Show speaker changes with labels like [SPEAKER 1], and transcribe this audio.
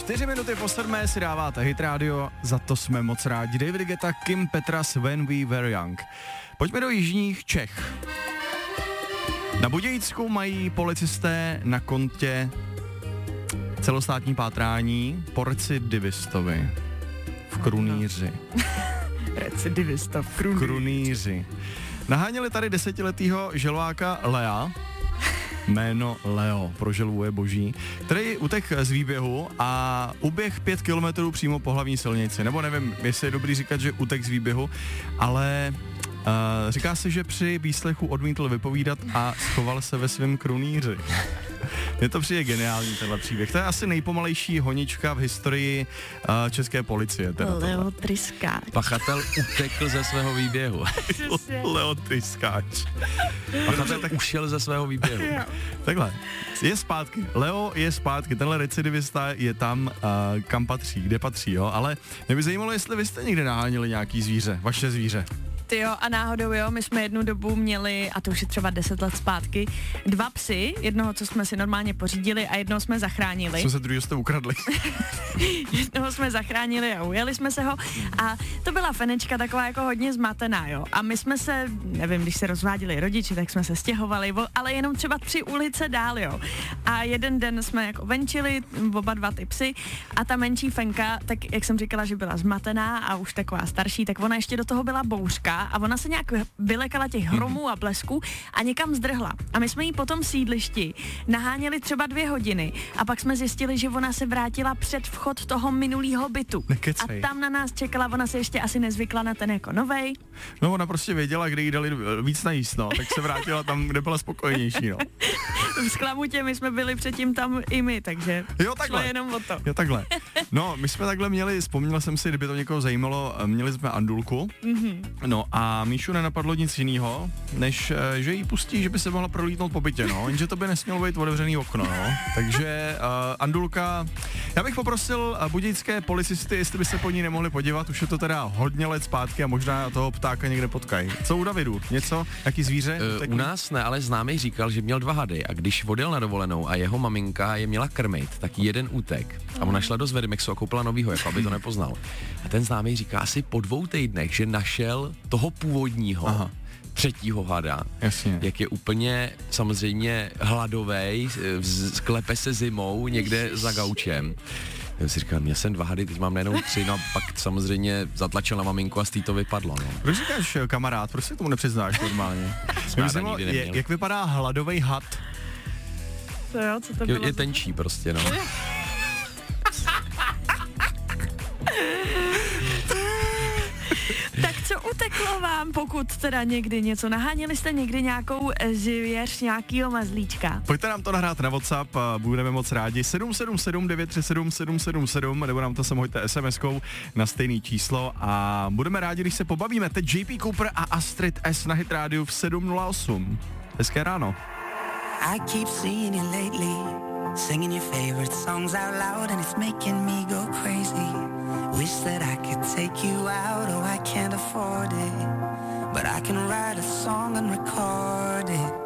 [SPEAKER 1] 4 minuty po 7 si dáváte Hit Radio, za to jsme moc rádi. David Guetta, Kim Petras, When We Were Young. Pojďme do jižních Čech. Na Budějicku mají policisté na kontě celostátní pátrání po recidivistovi v Krunýři.
[SPEAKER 2] Recidivista v
[SPEAKER 1] Krunýři. Naháněli tady 10letýho želováka Lea, jméno Leo, pro želvu je boží, který utek z výběhu a uběh 5 kilometrů přímo po hlavní silnici. Nebo nevím, jestli je dobrý říkat, že utek z výběhu, ale říká se, že při výslechu odmítl vypovídat a schoval se ve svém krunýři. Mně to přijde geniální tenhle příběh. To je asi nejpomalejší honička v historii české policie.
[SPEAKER 2] Leo Tryskáč.
[SPEAKER 3] Pachatel utekl ze svého výběhu.
[SPEAKER 1] Leo Tryskáč.
[SPEAKER 3] Pachatel tak ušel ze svého výběhu.
[SPEAKER 1] Takhle, je zpátky. Leo je zpátky, tenhle recidivista je tam, kam patří, kde patří, jo. Ale mě by zajímalo, jestli vy jste někde naháněli nějaký zvíře, vaše zvíře.
[SPEAKER 2] Ty jo, a náhodou jo, my jsme jednu dobu měli, a to už je třeba 10 let zpátky, 2 psy, jednoho, co jsme si normálně pořídili a jednoho jsme zachránili.
[SPEAKER 1] Co se druhého jste ukradli?
[SPEAKER 2] Jednoho jsme zachránili a ujeli jsme se ho a to byla Fenečka taková jako hodně zmatená, jo. A my jsme se, nevím, když se rozváděli rodiči, tak jsme se stěhovali, ale jenom třeba 3 ulice dál, jo. A jeden den jsme jako venčili, oba 2 ty psy a ta menší Fenka, tak jak jsem říkala, že byla zmatená a už taková starší, tak ona ještě do toho byla bouřka a ona se nějak vylekala těch hromů a blesků a někam zdrhla. A my jsme jí po tom sídlišti naháněli třeba 2 hodiny a pak jsme zjistili, že ona se vrátila před vchod toho minulého bytu.
[SPEAKER 1] Nekecej.
[SPEAKER 2] A tam na nás čekala, ona se ještě asi nezvykla na ten jako novej.
[SPEAKER 1] No ona prostě věděla, kde jí dali víc najíst, no, tak se vrátila tam, kde byla spokojenější, no.
[SPEAKER 2] V Sklamutě my jsme byli předtím tam i my, takže
[SPEAKER 1] jo, takhle.
[SPEAKER 2] šlo jenom o to.
[SPEAKER 1] Jo, takhle. No, my jsme takhle měli, vzpomněl jsem si, kdyby to někoho zajímalo, měli jsme Andulku, no a Míšu nenapadlo nic jiného, než že jí pustí, že by se mohla prolítnout po bytě, no, jenže to by nesmělo být otevřený okno, no. Takže Andulka, já bych poprosil budějické policisty, jestli by se po ní nemohli podívat, už je to teda hodně let zpátky a možná toho ptáka někde potkají. Co u Davidu? Něco? Jaký zvíře?
[SPEAKER 3] U nás ne, ale známý říkal, že měl 2 hady a když odjel na dovolenou a jeho maminka je měla krmit, tak jeden útek a ona šla do Zverimexu a koupila novýho, jako aby to nepoznal. A ten známý říká asi po 2 týdnech, že našel toho původního, 3. hada,
[SPEAKER 1] jasně.
[SPEAKER 3] Jak je úplně samozřejmě hladovej, sklepe se zimou někde za gaučem. Já si říkal, měl jsem 2 hady, teď mám najednou 3, no a pak samozřejmě zatlačil na maminku a z té to vypadlo, no.
[SPEAKER 1] Proč říkáš kamarád, proč se k tomu nepřiznáš normálně? Jak vypadá hladovej had?
[SPEAKER 2] To jo, co to bylo?
[SPEAKER 3] Je tenčí prostě, no.
[SPEAKER 2] Tak co uteklo vám, pokud teda někdy něco naháněli jste někdy nějakou zvěř, nějakýho mazlíčka?
[SPEAKER 1] Pojďte nám to nahrát na WhatsApp, budeme moc rádi. 777 937 777, nebo nám to sem hoďte SMS-kou na stejný číslo a budeme rádi, když se pobavíme. Teď JP Cooper a Astrid S na Hit Radio v 7:08. Hezké ráno.
[SPEAKER 4] I keep seeing you lately, singing your favorite songs out loud and it's making me go crazy. Wish that I could take you out, oh I can't afford it, but I can write a song and record it.